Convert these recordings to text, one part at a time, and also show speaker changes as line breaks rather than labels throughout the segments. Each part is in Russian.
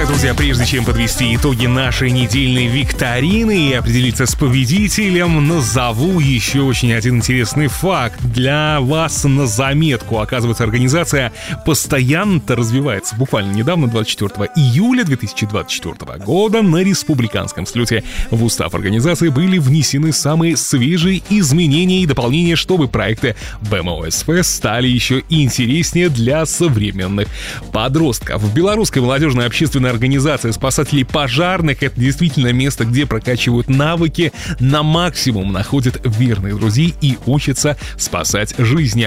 Итак, друзья, прежде чем подвести итоги нашей недельной викторины и определиться с победителем, назову еще очень один интересный факт. Для вас на заметку. Оказывается, организация постоянно-то развивается. Буквально недавно, 24 июля 2024 года, на республиканском слете в устав организации были внесены самые свежие изменения и дополнения, чтобы проекты БМО-СП стали еще интереснее для современных подростков. Белорусская молодежная общественная организация спасателей пожарных — это действительно место, где прокачивают навыки на максимум, находят верных друзей и учатся спасать жизни.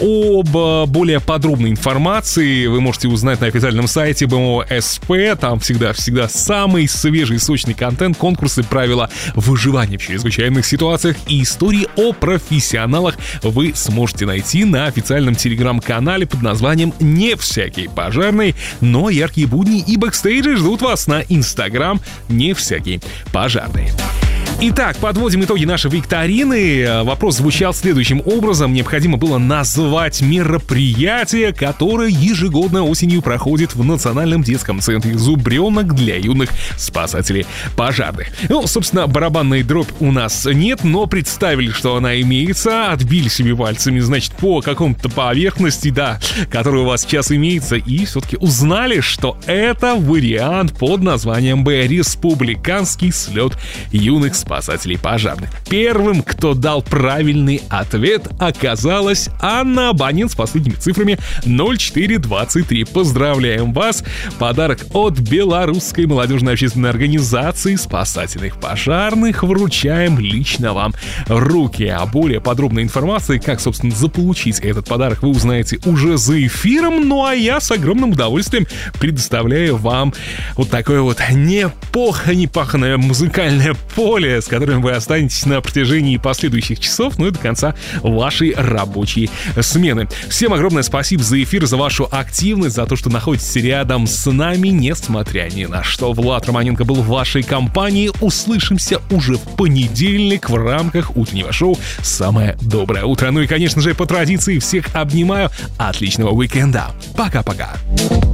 Об более подробной информации вы можете узнать на официальном сайте БМО-СП. Там всегда самый свежий сочный контент, конкурсы, правила выживания в чрезвычайных ситуациях и истории о профессионалах вы сможете найти на официальном телеграм-канале под названием «Не всякий пожарный», но яркие будни и бэкстейджи ждут вас на Инстаграм «Не всякий пожарный». Итак, подводим итоги нашей викторины. Вопрос звучал следующим образом. Необходимо было назвать мероприятие, которое ежегодно осенью проходит в Национальном детском центре «Зубренок» для юных спасателей пожарных. Ну, собственно, барабанной дробь у нас нет, но представили, что она имеется, отбили себе пальцами, значит, по какому-то поверхности, да, которая у вас сейчас имеется, и все-таки узнали, что это вариант под названием «Республиканский слет юных спасателей пожарных». Первым, кто дал правильный ответ, оказалась Анна, абонент с последними цифрами 0423. Поздравляем вас! Подарок от Белорусской молодежной общественной организации спасательных пожарных вручаем лично вам в руки. А более подробной информации, как, собственно, заполучить этот подарок, вы узнаете уже за эфиром. Ну а я с огромным удовольствием предоставляю вам вот такое вот непаханное музыкальное поле, с которым вы останетесь на протяжении последующих часов, ну и до конца вашей рабочей смены. Всем огромное спасибо за эфир, за вашу активность, за то, что находитесь рядом с нами, несмотря ни на что. Влад Романенко был в вашей компании. Услышимся уже в понедельник в рамках утреннего шоу «Самое доброе утро». Ну и, конечно же, по традиции всех обнимаю. Отличного уикенда. Пока-пока.